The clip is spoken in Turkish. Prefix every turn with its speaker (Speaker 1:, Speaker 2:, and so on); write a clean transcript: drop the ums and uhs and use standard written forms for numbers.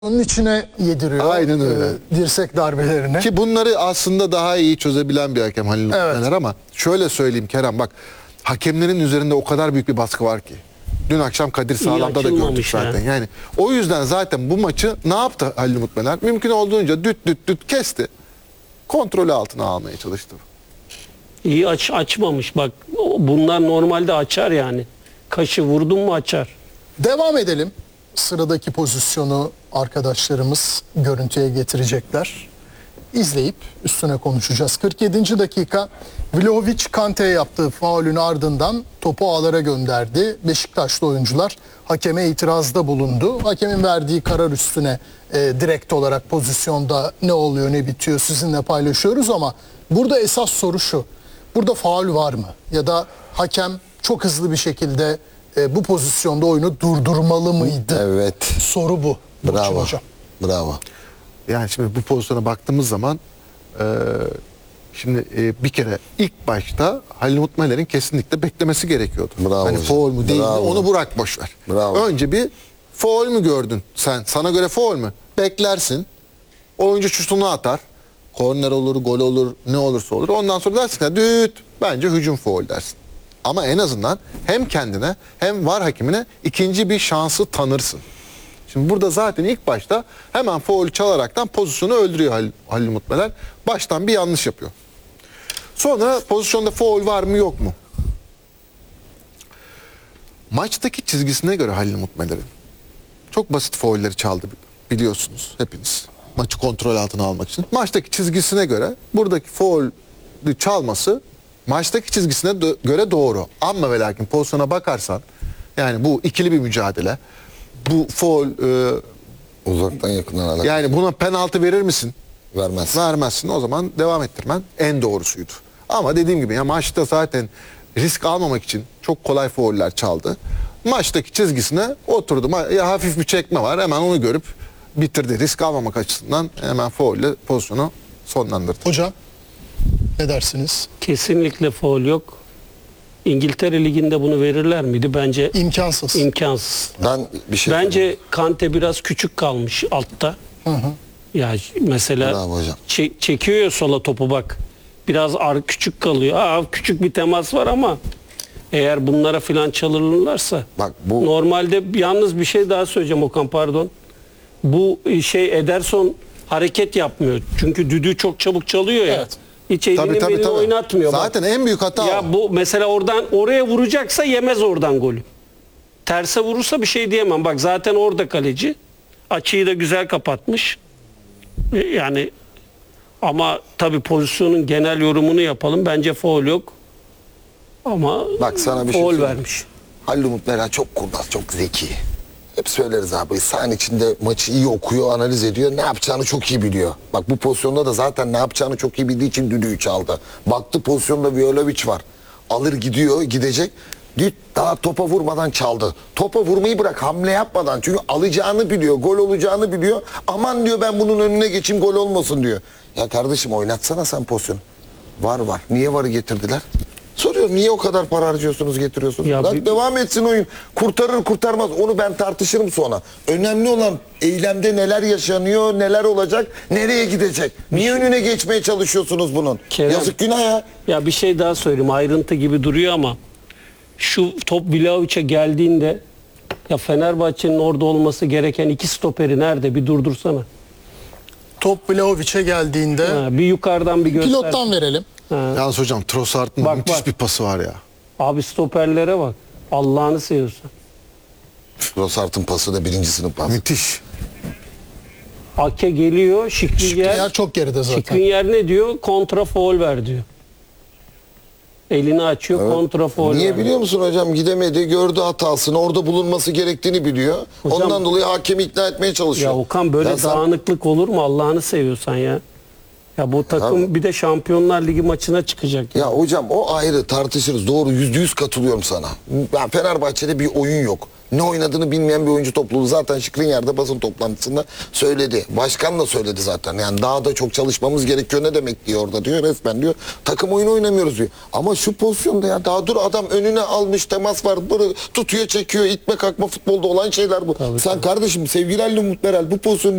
Speaker 1: Onun içine yediriyor.
Speaker 2: Aynen öyle.
Speaker 1: Dirsek darbelerini.
Speaker 2: Ki bunları aslında daha iyi çözebilen bir hakem Halil Utmeler ama şöyle söyleyeyim Kerem, bak hakemlerin üzerinde o kadar büyük bir baskı var ki. Dün akşam Kadir Sağlam'da da gördük zaten. Yani o yüzden zaten bu maçı ne yaptı Halil Utmeler? Mümkün olduğunca düt kesti. Kontrolü altına almaya çalıştı.
Speaker 3: İyi açmamış bak. Bunlar normalde açar yani. Kaşı vurdun mu açar.
Speaker 1: Devam edelim. Sıradaki pozisyonu arkadaşlarımız görüntüye getirecekler. İzleyip üstüne konuşacağız. 47. dakika Vlahovic Kante'ye yaptığı faulün ardından topu ağlara gönderdi. Beşiktaşlı oyuncular hakeme itirazda bulundu. Hakemin verdiği karar üstüne direkt olarak pozisyonda ne oluyor ne bitiyor sizinle paylaşıyoruz ama burada esas soru şu. Burada faul var mı? Ya da hakem çok hızlı bir şekilde bu pozisyonda oyunu durdurmalı mıydı?
Speaker 4: Evet.
Speaker 1: Soru bu.
Speaker 4: Bravo.
Speaker 1: Hocam.
Speaker 4: Bravo.
Speaker 2: Yani şimdi bu pozisyona baktığımız zaman şimdi bir kere ilk başta Halil Utmeler'in kesinlikle beklemesi gerekiyordu.
Speaker 4: Bravo
Speaker 2: hani
Speaker 4: hocam.
Speaker 2: faul mü değil mi
Speaker 4: Bravo.
Speaker 2: onu bırak boşver.
Speaker 4: Bravo.
Speaker 2: Önce bir faul mü gördün sen? Sana göre faul mü? Beklersin. Oyuncu şutunu atar. Korner olur, gol olur, ne olursa olur. Ondan sonra dersin ki düt bence hücum faul dersin. Ama en azından hem kendine hem VAR hakemine ikinci bir şansı tanırsın. Şimdi burada zaten ilk başta hemen faul çalaraktan pozisyonu öldürüyor Halil Utmeler. Baştan bir yanlış yapıyor. Sonra pozisyonda faul var mı yok mu? Maçtaki çizgisine göre Halil Utmeler'in çok basit faulleri çaldı biliyorsunuz hepiniz. Maçı kontrol altına almak için. Maçtaki çizgisine göre buradaki faulü çalması maçtaki çizgisine göre doğru. Ama ve lakin pozisyona bakarsan yani bu ikili bir mücadele. Bu faul
Speaker 4: Uzaktan yakından alakalı.
Speaker 2: yani buna penaltı verir misin?
Speaker 4: Vermez.
Speaker 2: Vermezsin. O zaman devam ettirmen en doğrusuydu. Ama dediğim gibi ya maçta zaten risk almamak için çok kolay fauller çaldı. Maçtaki çizgisine oturdu. Ya hafif bir çekme var. Hemen onu görüp bitirdi. Risk almamak açısından hemen faulle pozisyonu sonlandırdı.
Speaker 1: Hocam ne dersiniz?
Speaker 3: Kesinlikle faul yok. İngiltere Ligi'nde bunu verirler miydi? Bence
Speaker 1: İmkansız.
Speaker 3: imkansız.
Speaker 4: Ben bir şey
Speaker 3: Bence Kante biraz küçük kalmış altta. Ya mesela
Speaker 4: Bravo hocam.
Speaker 3: çekiyor ya sola topu bak. Biraz küçük kalıyor. Küçük bir temas var ama eğer bunlara filan çalırlarsa
Speaker 4: Bak bu
Speaker 3: normalde yalnız bir şey daha söyleyeceğim Okan pardon. Bu Ederson hareket yapmıyor. Çünkü düdüğü çok çabuk çalıyor ya.
Speaker 1: Evet.
Speaker 3: Hiç elini belini oynatmıyor.
Speaker 2: Zaten en büyük hata
Speaker 3: ya
Speaker 2: o.
Speaker 3: bu mesela oradan oraya vuracaksa yemez oradan golü. Terse vurursa bir şey diyemem. Bak zaten orada kaleci. Açıyı da güzel kapatmış. Yani ama tabii pozisyonun genel yorumunu yapalım. Bence faul yok. Ama
Speaker 4: bak sana bir şey
Speaker 3: faul
Speaker 4: söyleyeyim.
Speaker 3: vermiş.
Speaker 4: Halil Umutmeler çok kurnaz, çok zeki. Hep söyleriz abi. Sahanın içinde maçı iyi okuyor, analiz ediyor. Ne yapacağını çok iyi biliyor. Bak bu pozisyonda da zaten ne yapacağını çok iyi bildiği için düdüğü çaldı. Baktı pozisyonda Vlahovic var. Alır gidiyor, gidecek. Daha topa vurmadan çaldı. Topa vurmayı bırak, hamle yapmadan. Çünkü alacağını biliyor, gol olacağını biliyor. Aman diyor ben bunun önüne geçeyim, gol olmasın diyor. Ya kardeşim oynatsana sen pozisyonu. Var. Niye VAR'ı getirdiler? Soruyorum niye o kadar para harcıyorsunuz getiriyorsunuz? Devam etsin oyun. Kurtarır kurtarmaz onu ben tartışırım sonra. Önemli olan eylemde neler yaşanıyor, neler olacak, nereye gidecek? Niye önüne geçmeye çalışıyorsunuz bunun?
Speaker 3: Kerem,
Speaker 4: yazık günah ya.
Speaker 3: Ya bir şey daha söyleyeyim. Ayrıntı gibi duruyor ama şu top Vlahovic'e geldiğinde ya Fenerbahçe'nin orada olması gereken iki stoperi nerede? Bir durdursana.
Speaker 1: Top Vlahovic'e geldiğinde
Speaker 3: Bir yukarıdan bir göster.
Speaker 1: pilottan verelim.
Speaker 2: Yalnız hocam Trossard'ın
Speaker 3: Bak,
Speaker 2: müthiş
Speaker 3: bak.
Speaker 2: bir pası var ya.
Speaker 3: Abi stoperlere bak. Allah'ını seviyorsun.
Speaker 4: Trossard'ın pası da birinci sınıf pası.
Speaker 2: Müthiş.
Speaker 3: Ake geliyor. Şikriyer
Speaker 1: Yer çok geride zaten.
Speaker 3: Şikriyer ne diyor? Kontra faul ver diyor. Elini açıyor kontra faul
Speaker 4: Niye
Speaker 3: ver.
Speaker 4: biliyor musun hocam? Gidemedi, gördü hatasını, orada bulunması gerektiğini biliyor.
Speaker 3: Hocam,
Speaker 4: ondan dolayı hakemi ikna etmeye çalışıyor.
Speaker 3: Ya Okan böyle dağınıklık olur mu? Allah'ını seviyorsan ya. Ya bu takım bir de Şampiyonlar Ligi maçına çıkacak.
Speaker 4: Ya hocam o ayrı tartışırız. Doğru %100 katılıyorum sana. Ya Fenerbahçe'de bir oyun yok. Ne oynadığını bilmeyen bir oyuncu topluluğu. Zaten Skriniar'da basın toplantısında söyledi. Başkan da söyledi zaten. Yani daha da çok çalışmamız gerekiyor ne demek diyor orada diyor. Resmen diyor takım oyunu oynamıyoruz diyor. Ama şu pozisyonda ya daha dur adam önüne almış temas var. Böyle tutuyor çekiyor itme kalkma futbolda olan şeyler bu. Sen kardeşim sevgili Ali Umut Meral bu pozisyonu